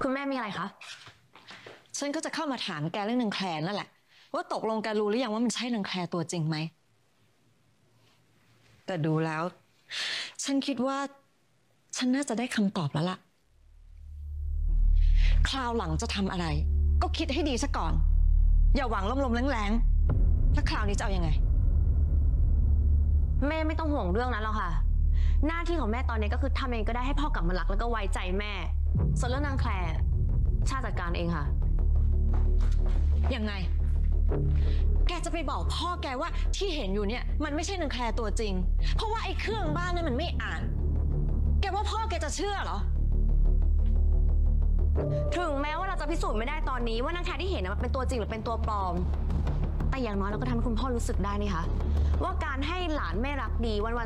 คุณแม่มีอะไรคะฉันก็จะเข้ามาถามแกเรื่องนางแคลร์นั่นแหละว่าตกลงแกรู้หรือยังว่ามันใช่นางแคลร์ตัวจริงไหมแต่ดูแล้ว ฉันคิดว่าฉันน่าจะได้คำตอบแล้วล่ะคราวหลังจะทำอะไรก็คิดให้ดีซะก่อนอย่าหวังลมๆแรงๆถ้าคราวนี้จะเอายังไงแม่ไม่ต้องห่วงเรื่องนั้นหรอกค่ะหน้าที่ของแม่ตอนนี้ก็คือทำเองก็ได้ให้พ่อกลับมารักแล้วก็ไว้ใจแม่ส่วนเรื่องนางแคลร์ชาจัดการเองค่ะยังไงแกจะไปบอกพ่อแกว่าที่เห็นอยู่เนี่ยมันไม่ใช่นางแคลร์ตัวจริงเพราะว่าไอ้เครื่องบ้านนั้นมันไม่อ่านแกว่าพ่อแกจะเชื่อเหรอถึงแม้ว่าเราจะพิสูจน์ไม่ได้ตอนนี้ว่านางแคลร์ที่เห็นมันเป็นตัวจริงหรือเป็นตัวปลอมแต่อย่างน้อยเราก็ทำให้คุณพ่อรู้สึกได้นี่คะว่าการให้หลานแม่รักดีวัน